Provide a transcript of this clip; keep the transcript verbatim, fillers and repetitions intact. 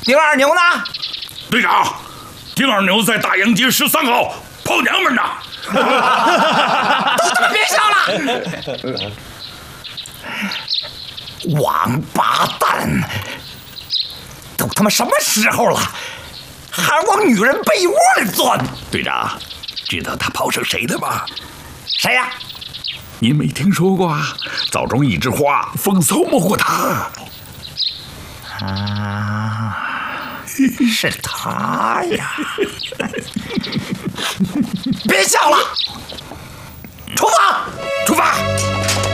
丁二牛呢？ 队长，丁二牛在大洋街十三号泡娘们呢。 都他妈别笑了！王八蛋！都他妈什么时候了，还往女人被窝里钻？ 队长，知道他泡成谁了吗？ 谁呀？ 您没听说过啊？枣中一枝花，风骚摸过他。 啊，是他呀！别笑了，出发， 出发。